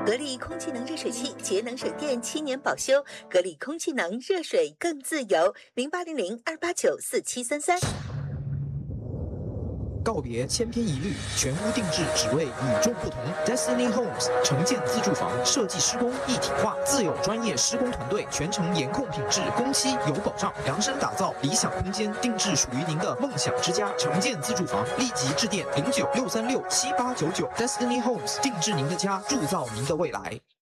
格力空气能热水器节能省电7年保修，格力空气能热水更自由。0800-289-4733。 告别千篇一律，全屋定制，只为与众不同。Destiny Homes 城建自住房设计施工一体化，自有专业施工团队，全程严控品质，工期有保障，量身打造理想空间，定制属于您的梦想之家。城建自住房，立即致电0963678899。Destiny Homes 定制您的家，铸造您的未来。